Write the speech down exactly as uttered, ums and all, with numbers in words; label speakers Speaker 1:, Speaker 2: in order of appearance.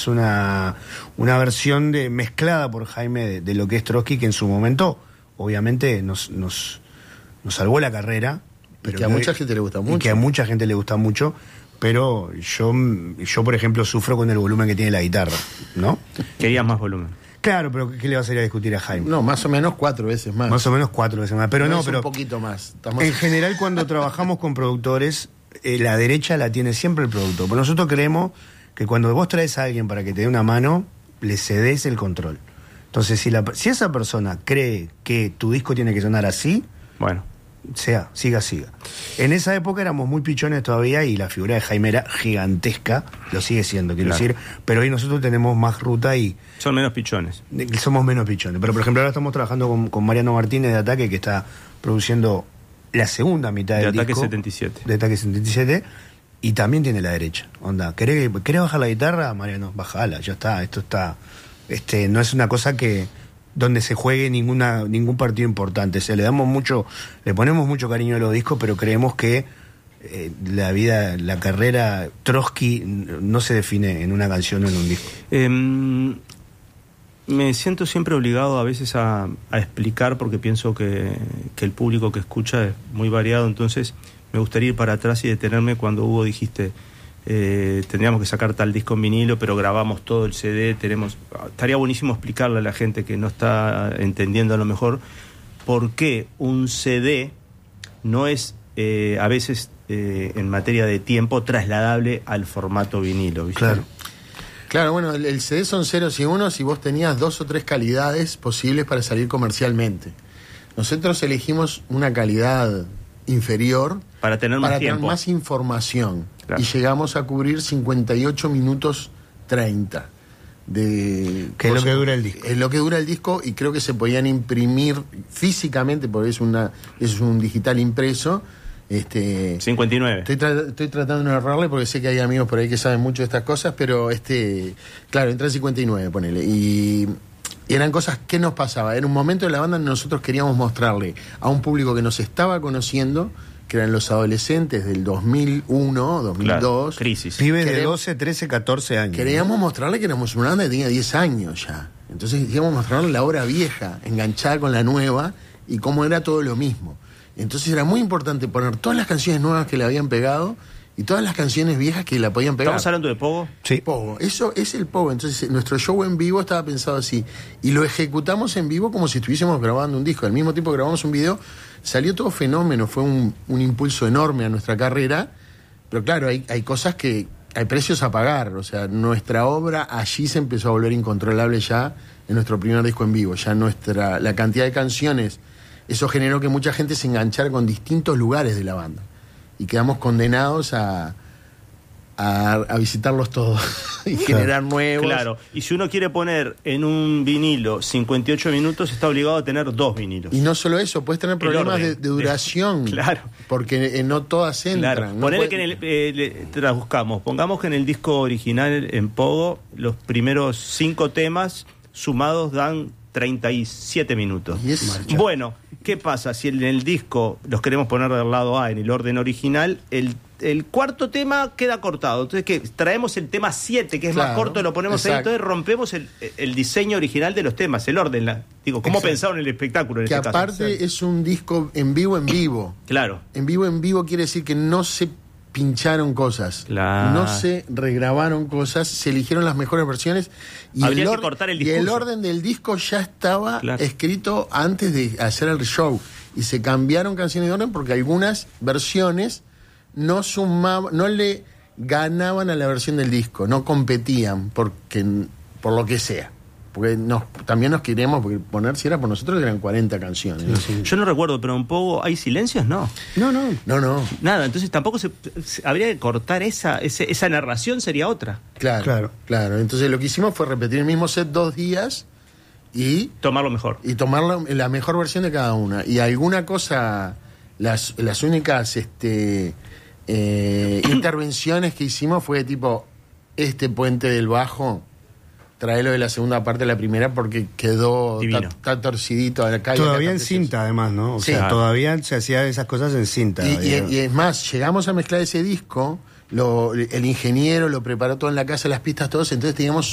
Speaker 1: es una, una versión de, mezclada por Jaime de, de lo que es Trotsky, que en su momento, obviamente, nos, nos, nos salvó la carrera. Pero
Speaker 2: que a
Speaker 1: que
Speaker 2: mucha
Speaker 1: hoy,
Speaker 2: gente le gusta mucho.
Speaker 1: Y que a mucha gente le gusta mucho, pero yo, yo, por ejemplo, sufro con el volumen que tiene la guitarra, ¿no?
Speaker 3: Querías más volumen.
Speaker 1: Claro, pero ¿qué le vas a ir a discutir a Jaime?
Speaker 2: No, más o menos cuatro veces más.
Speaker 1: Más o menos cuatro veces más, pero no,
Speaker 2: no es
Speaker 1: pero...
Speaker 2: un poquito más. Estamos...
Speaker 1: En general, cuando trabajamos con productores, eh, la derecha la tiene siempre el productor. Pero nosotros creemos que cuando vos traes a alguien para que te dé una mano, le cedes el control. Entonces, si, la, si esa persona cree que tu disco tiene que sonar así,
Speaker 3: bueno,
Speaker 1: sea, siga, siga. En esa época éramos muy pichones todavía y la figura de Jaime era gigantesca, lo sigue siendo, quiero
Speaker 3: claro.
Speaker 1: decir, pero hoy nosotros tenemos más ruta y...
Speaker 3: Son menos pichones.
Speaker 1: Somos menos pichones. Pero, por ejemplo, ahora estamos trabajando con, con Mariano Martínez de Ataque, que está produciendo la segunda mitad del
Speaker 3: de Ataque
Speaker 1: disco.
Speaker 3: setenta y siete.
Speaker 1: De Ataque setenta y siete. Y también tiene la derecha. Onda, ¿querés, ¿querés bajar la guitarra, Mariano? Bajala, ya está. Esto está... este no es una cosa que... donde se juegue ninguna ningún partido importante. O sea, le damos mucho, le ponemos mucho cariño a los discos, pero creemos que eh, la vida, la carrera Trotsky no se define en una canción o en un disco.
Speaker 3: Eh, me siento siempre obligado a veces a, a explicar, porque pienso que, que el público que escucha es muy variado, entonces me gustaría ir para atrás y detenerme cuando Hugo dijiste... Eh, tendríamos que sacar tal disco en vinilo, pero grabamos todo el C D, tenemos... Estaría buenísimo explicarle a la gente que no está entendiendo a lo mejor por qué un C D no es eh, a veces eh, en materia de tiempo trasladable al formato vinilo, ¿viste?
Speaker 1: Claro.
Speaker 2: Claro, bueno, el, el C D son ceros y unos y vos tenías dos o tres calidades posibles para salir comercialmente. Nosotros elegimos una calidad inferior
Speaker 3: para tener más
Speaker 2: para
Speaker 3: tiempo,
Speaker 2: tener más información.
Speaker 3: Claro.
Speaker 2: Y llegamos a cubrir cincuenta y ocho minutos treinta de
Speaker 1: que es lo que dura el disco.
Speaker 2: Es lo que dura el disco y creo que se podían imprimir físicamente porque es una es un digital impreso. Este,
Speaker 3: cincuenta y nueve.
Speaker 2: Estoy, tra- estoy tratando de no errarle porque sé que hay amigos por ahí que saben mucho de estas cosas, pero este, claro, entra en cincuenta y nueve, ponele. Y, y eran cosas que nos pasaba. Era un momento de la banda en que nosotros queríamos mostrarle a un público que nos estaba conociendo, que eran los adolescentes del dos mil uno, dos mil dos.
Speaker 3: Claro, crisis.
Speaker 1: Pibes de
Speaker 2: Queremos-
Speaker 1: doce, trece, catorce años.
Speaker 2: Queríamos mostrarle que éramos una banda que tenía diez años ya. Entonces queríamos mostrarle la obra vieja, enganchada con la nueva, y cómo era todo lo mismo. Entonces era muy importante poner todas las canciones nuevas que le habían pegado y todas las canciones viejas que la podían pegar.
Speaker 3: ¿Estamos hablando de Pogo?
Speaker 1: Sí.
Speaker 2: Pogo. Eso es el Pogo. Entonces nuestro show en vivo estaba pensado así. Y lo ejecutamos en vivo como si estuviésemos grabando un disco. Al mismo tiempo que grabamos un video, salió todo fenómeno. Fue un, un impulso enorme a nuestra carrera. Pero claro, hay, hay cosas que... hay precios a pagar. O sea, nuestra obra allí se empezó a volver incontrolable ya en nuestro primer disco en vivo. Ya nuestra... la cantidad de canciones... Eso generó que mucha gente se enganchara con distintos lugares de la banda. Y quedamos condenados a, a, a visitarlos todos y
Speaker 1: Claro.
Speaker 2: generar nuevos.
Speaker 3: Claro, y si uno quiere poner en un vinilo cincuenta y ocho minutos, está obligado a tener dos vinilos.
Speaker 2: Y no solo eso, puedes tener problemas
Speaker 3: orden.
Speaker 2: de, de duración.
Speaker 3: Claro.
Speaker 2: Porque eh, no todas entran.
Speaker 3: Claro,
Speaker 2: No
Speaker 3: ponele
Speaker 2: puede-
Speaker 3: que en el, eh, le- traduzcamos, pongamos que en el disco original en Pogo los primeros cinco temas sumados dan treinta y siete minutos.
Speaker 2: Y es-
Speaker 3: Bueno, ¿qué pasa? Si en el disco los queremos poner del lado A en el orden original, el, el cuarto tema queda cortado. Entonces, ¿qué? Traemos el tema siete, que es más
Speaker 2: Claro,
Speaker 3: corto, lo ponemos ahí,
Speaker 2: exacto.
Speaker 3: entonces rompemos el, el diseño original de los temas, el orden. La, digo, ¿cómo
Speaker 2: Exacto.
Speaker 3: pensaron el espectáculo en
Speaker 2: que
Speaker 3: este
Speaker 2: aparte
Speaker 3: caso?
Speaker 2: es un disco en vivo en vivo.
Speaker 3: Claro.
Speaker 2: En vivo en vivo quiere decir que no se pincharon cosas,
Speaker 3: Claro.
Speaker 2: no se regrabaron cosas, se eligieron las mejores versiones y,
Speaker 3: Habría
Speaker 2: el,
Speaker 3: que
Speaker 2: or-
Speaker 3: cortar el
Speaker 2: y el
Speaker 3: discurso.
Speaker 2: orden del disco ya estaba
Speaker 3: Claro.
Speaker 2: escrito antes de hacer el show y se cambiaron canciones de orden porque algunas versiones no sumaban, no le ganaban a la versión del disco, no competían porque por lo que sea. Porque nos, también nos queremos, porque poner, si era por nosotros, eran cuarenta canciones. ¿no?
Speaker 3: Yo no recuerdo, pero en Pogo hay silencios, ¿no.
Speaker 1: No, no.
Speaker 2: No, no,
Speaker 3: Nada, entonces tampoco se, se- habría que cortar esa, ese- esa narración, sería otra.
Speaker 2: claro,
Speaker 1: Claro.
Speaker 2: claro. Entonces lo que hicimos fue repetir el mismo set dos días y,
Speaker 3: Tomarlo mejor.
Speaker 2: y tomar la, la mejor versión de cada una. Y alguna cosa, las, las únicas este, eh, intervenciones que hicimos fue tipo, este puente del bajo, traelo de la segunda parte a la primera porque quedó,
Speaker 3: Divino.
Speaker 2: está está torcidito. Acá y
Speaker 1: Todavía
Speaker 2: acá
Speaker 1: en
Speaker 2: está
Speaker 1: cinta, además, ¿no? O
Speaker 2: Sí.
Speaker 1: sea,
Speaker 2: Claro.
Speaker 1: todavía se hacía esas cosas en cinta.
Speaker 2: Y, y-
Speaker 1: Había-
Speaker 2: y es más, llegamos a mezclar ese disco, lo, el ingeniero lo preparó todo en la casa, las pistas, todos, entonces teníamos